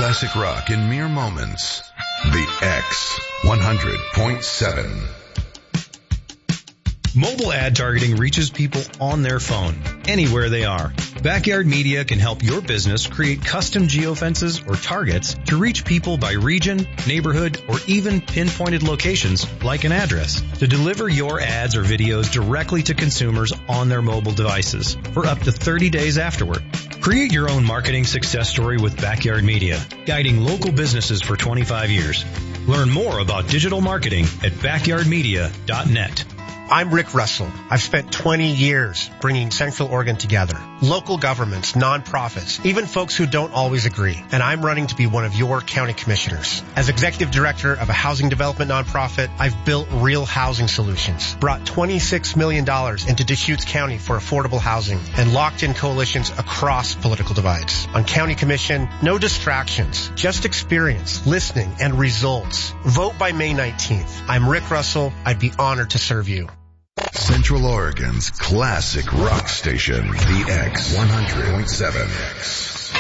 classic rock in mere moments. The X 100.7. Mobile ad targeting reaches people on their phone, anywhere they are. Backyard Media can help your business create custom geofences or targets to reach people by region, neighborhood, or even pinpointed locations like an address to deliver your ads or videos directly to consumers on their mobile devices for up to 30 days afterward. Create your own marketing success story with Backyard Media, guiding local businesses for 25 years. Learn more about digital marketing at backyardmedia.net. I'm Rick Russell. I've spent 20 years bringing Central Oregon together. Local governments, nonprofits, even folks who don't always agree. And I'm running to be one of your county commissioners. As executive director of a housing development nonprofit, I've built real housing solutions, brought $26 million into Deschutes County for affordable housing, and locked in coalitions across political divides. On County Commission, no distractions, just experience, listening, and results. Vote by May 19th. I'm Rick Russell. I'd be honored to serve you. Central Oregon's classic rock station, The X 100.7.